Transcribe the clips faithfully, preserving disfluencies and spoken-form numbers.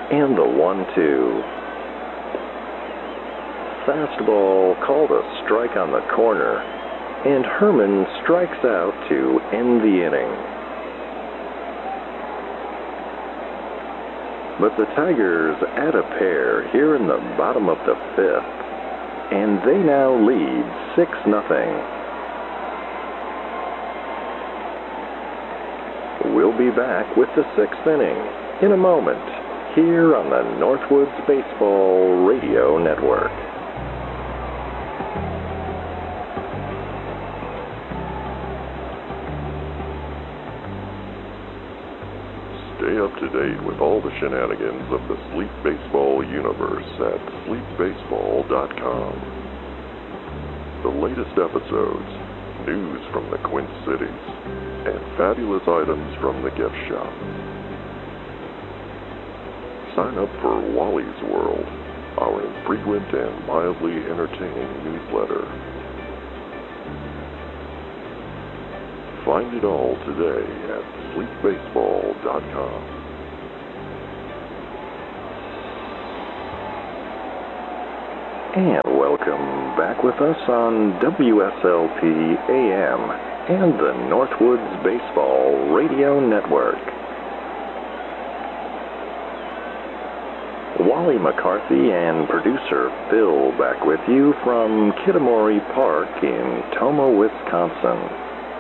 And the one two. Fastball called a strike on the corner, and Herman strikes out to end the inning. But the Tigers add a pair here in the bottom of the fifth, and they now lead six nothing. We'll be back with the sixth inning in a moment here on the Northwoods Baseball Radio Network. Stay up to date with all the shenanigans of the Sleep Baseball universe at sleep baseball dot com. The latest episodes, news from the Quint Cities, and fabulous items from the gift shop. Sign up for Wally's World, our infrequent and mildly entertaining newsletter. Find it all today at sleep baseball dot com. And welcome back with us on W S L P A M and the Northwoods Baseball Radio Network. Wally McCarthy and producer Phil back with you from Kitamori Park in Tomah, Wisconsin.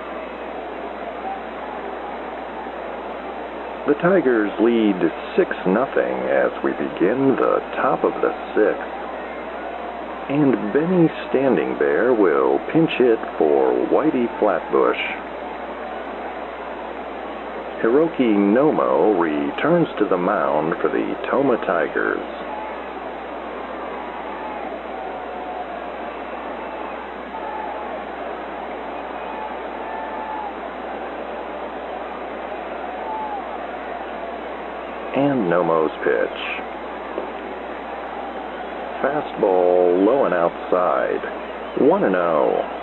The Tigers lead six nothing as we begin the top of the sixth. And Benny Standing Bear will pinch hit for Whitey Flatbush. Hiroki Nomo returns to the mound for the Tomah Tigers. And Nomo's pitch. Fastball low and outside. one and oh.